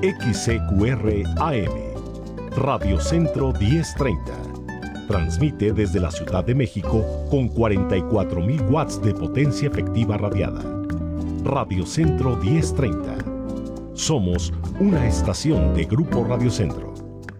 XCQR AM, Radio Centro 1030. Transmite desde la Ciudad de México con 44,000 watts de potencia efectiva radiada. Radio Centro 1030. Somos una estación de Grupo Radio Centro.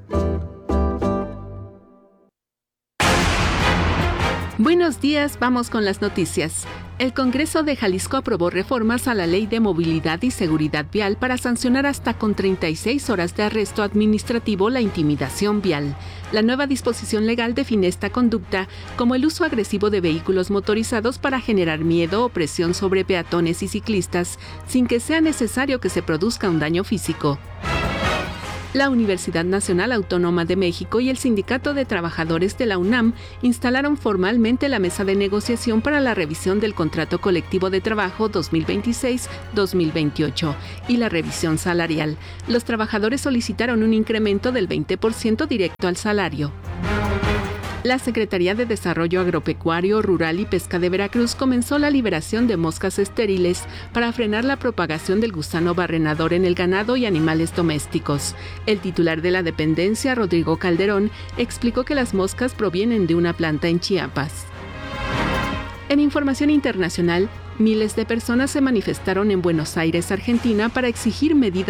Buenos días, vamos con las noticias. El Congreso de Jalisco aprobó reformas a la Ley de Movilidad y Seguridad Vial para sancionar hasta con 36 horas de arresto administrativo la intimidación vial. La nueva disposición legal define esta conducta como el uso agresivo de vehículos motorizados para generar miedo o presión sobre peatones y ciclistas, sin que sea necesario que se produzca un daño físico. La Universidad Nacional Autónoma de México y el Sindicato de Trabajadores de la UNAM instalaron formalmente la mesa de negociación para la revisión del Contrato Colectivo de Trabajo 2026-2028 y la revisión salarial. Los trabajadores solicitaron un incremento del 20% directo al salario. La Secretaría de Desarrollo Agropecuario, Rural y Pesca de Veracruz comenzó la liberación de moscas estériles para frenar la propagación del gusano barrenador en el ganado y animales domésticos. El titular de la dependencia, Rodrigo Calderón, explicó que las moscas provienen de una planta en Chiapas. En información internacional, miles de personas se manifestaron en Buenos Aires, Argentina, para exigir medidas